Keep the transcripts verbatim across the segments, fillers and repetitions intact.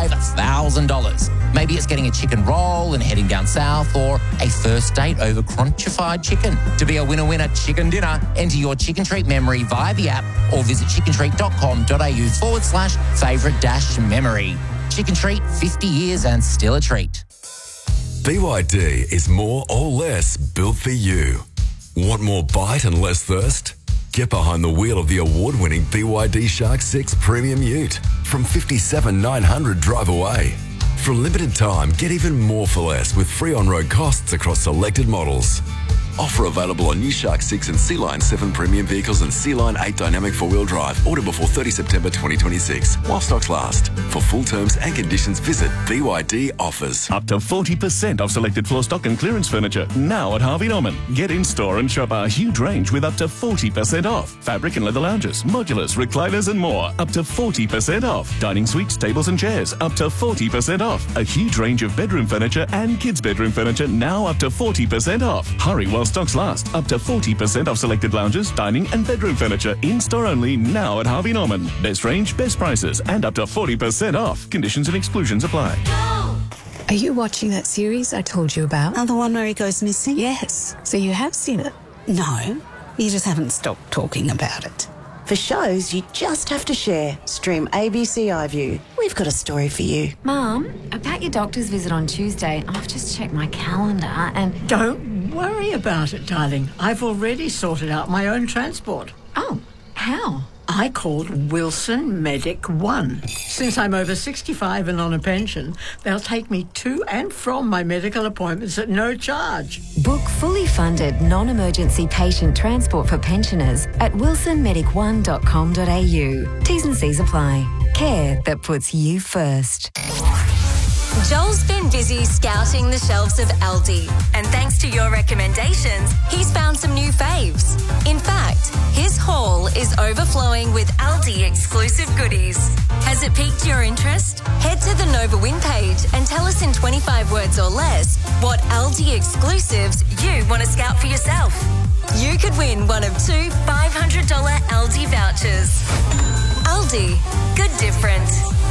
five thousand dollars. Maybe it's getting a chicken roll and heading down south, or a first date over crunchified chicken. To be a winner-winner chicken dinner, enter your Chicken Treat memory via the app or visit chickentreat.com.au forward slash favourite dash memory. Chicken Treat, fifty years and still a treat. B Y D is more or less built for you. Want more bite and less thirst? Get behind the wheel of the award-winning B Y D Shark six Premium Ute from fifty-seven thousand nine hundred drive away. For a limited time, get even more for less with free on-road costs across selected models. Offer available on new Shark six and Sea Line seven premium vehicles and Sea Line eight dynamic four-wheel drive. Order before thirtieth September twenty twenty-six while stocks last. For full terms and conditions, visit B Y D Offers. Up to forty percent off selected floor stock and clearance furniture now at Harvey Norman. Get in store and shop our huge range with up to forty percent off. Fabric and leather lounges, modulars, recliners and more. Up to forty percent off. Dining suites, tables and chairs. Up to forty percent off. A huge range of bedroom furniture and kids' bedroom furniture now up to forty percent off. Hurry while stocks last. Up to forty percent off selected lounges, dining and bedroom furniture in store only now at Harvey Norman. Best range, best prices and up to forty percent off. Conditions and exclusions apply. Are you watching that series I told you about? Oh, the one where he goes missing? Yes. So you have seen it? No, you just haven't stopped talking about it. For shows you just have to share, stream A B C iView. We've got a story for you. Mum, about your doctor's visit on Tuesday, I've just checked my calendar and... Don't worry about it, darling. I've already sorted out my own transport. Oh, how? I called Wilson Medic One. Since I'm over sixty-five and on a pension, they'll take me to and from my medical appointments at no charge. Book fully funded non-emergency patient transport for pensioners at wilson medic one dot com dot a u. T's and C's apply. Care that puts you first. Joel's been busy scouting the shelves of Aldi, and thanks to your recommendations, he's found some new faves. In fact, his haul is overflowing with Aldi exclusive goodies. Has it piqued your interest? Head to the Nova Win page and tell us in twenty-five words or less what Aldi exclusives you want to scout for yourself. You could win one of two five hundred dollars Aldi vouchers. Aldi, good different.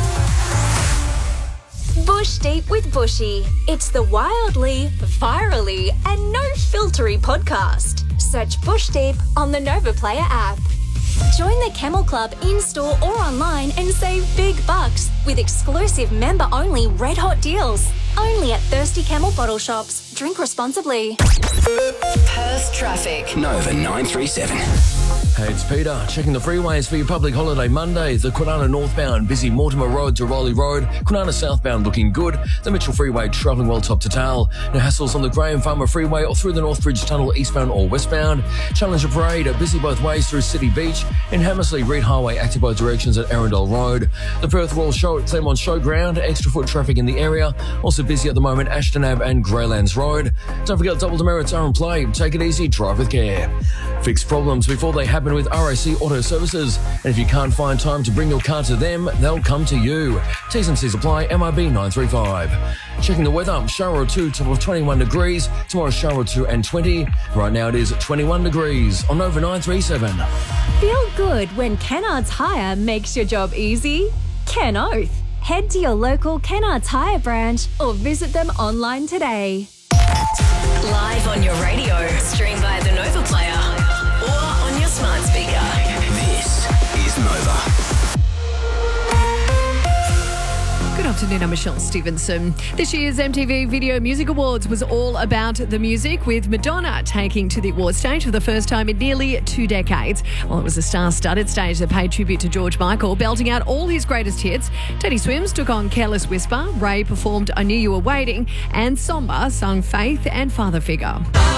Bush Deep with Bushy. It's the wildly, virally, and no-filtery podcast. Search Bush Deep on the Nova Player app. Join the Camel Club in-store or online and save big bucks with exclusive member-only red-hot deals. Only at Thirsty Camel bottle shops. Drink responsibly. Perth traffic. Nova nine three seven. Hey, it's Peter. Checking the freeways for your public holiday Monday. The Kwinana northbound, busy Mortimer Road to Rowley Road. Kwinana southbound looking good. The Mitchell Freeway travelling well top to tail. No hassles on the Graham Farmer Freeway or through the Northbridge Tunnel eastbound or westbound. Challenger Parade busy both ways through City Beach. In Hammersley, Reed Highway active both directions at Arundel Road. The Perth Royal Show at Claremont Showground. Extra foot traffic in the area. Also busy at the moment Ashton Ave and Greylands Road. Don't forget double demerits are in play. Take it easy, drive with care. Fix problems before they happen with R A C Auto Services. And if you can't find time to bring your car to them, they'll come to you. T's and C's apply, M I B nine three five. Checking the weather, shower or two, top of twenty-one degrees. Tomorrow, shower or two and twenty. Right now it is twenty-one degrees on Nova nine three seven. Feel good when Kennards Hire makes your job easy. Ken Oath. Head to your local Kennards Hire branch or visit them online today. Live on your radio, stream via the Nova Player or on your smart speaker. This is Nova. Good afternoon, I'm Michelle Stevenson. This year's M T V Video Music Awards was all about the music, with Madonna taking to the award stage for the first time in nearly two decades. Well, it was a star-studded stage that paid tribute to George Michael, belting out all his greatest hits. Teddy Swims took on Careless Whisper, Ray performed I Knew You Were Waiting, and Somber sung Faith and Father Figure.